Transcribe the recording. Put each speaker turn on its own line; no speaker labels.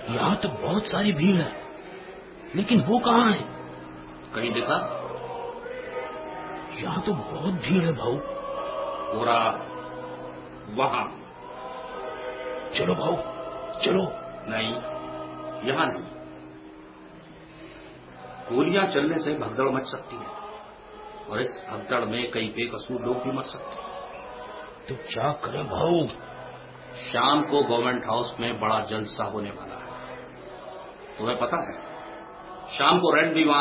यहाँ तो बहुत सारी भीड़ है, लेकिन वो कहाँ है?
कहीं देखा?
यहाँ तो बहुत भीड़ है भाऊ।
हो रहा वहां।
चलो भाऊ चलो।
नहीं, यहां नहीं। गोलियां चलने से भगदड़ मच सकती है और इस भगदड़ में कई बेकसूर लोग भी मर सकते हैं।
तो क्या करें भाऊ?
शाम को गवर्नमेंट हाउस में बड़ा जलसा होने वाला है, तुम्हें पता है? शाम को रेड भी वहां